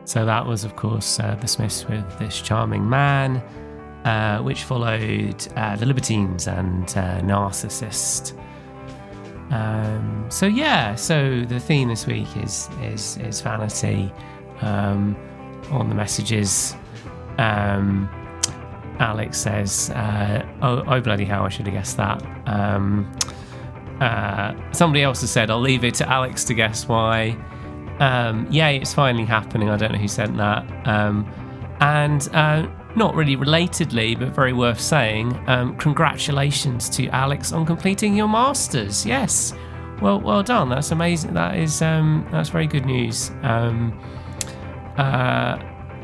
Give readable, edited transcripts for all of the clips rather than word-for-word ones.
So that was, of course, the Smiths with This Charming Man, which followed The Libertines and Narcissist. So the theme this week is vanity. On the messages, Alex says, oh bloody hell, I should have guessed that. Somebody else has said, I'll leave it to Alex to guess why. Yay, it's finally happening. I don't know who sent that. And not really relatedly, but very worth saying, congratulations to Alex on completing your Masters. Yes, well done. That's amazing. That is that's very good news. I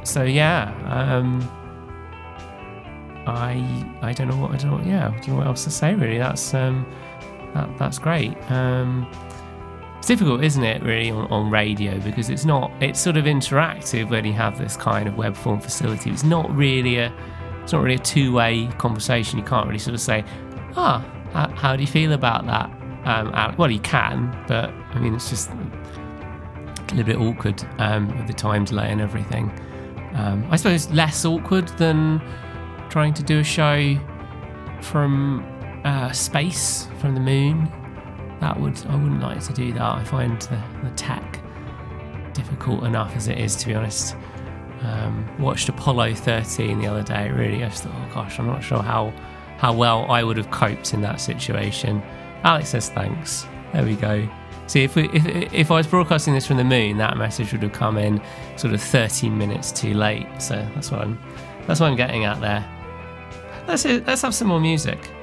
don't know what else to say really. That's great. It's difficult, isn't it, really, on radio, because it's sort of interactive when you have this kind of web form facility. It's not really a two-way conversation. You can't really sort of say, how do you feel about that, Alex? Well, you can, but I mean, it's just a little bit awkward with the time delay and everything. I suppose less awkward than trying to do a show from space, from the moon. I wouldn't like to do that. I find the tech difficult enough as it is, to be honest. Watched Apollo 13 the other day. Really, I just thought, oh gosh, I'm not sure how well I would have coped in that situation. Alex says thanks. There we go. See, if I was broadcasting this from the moon, that message would have come in sort of 13 minutes too late. So that's what I'm getting at there. Let's have some more music.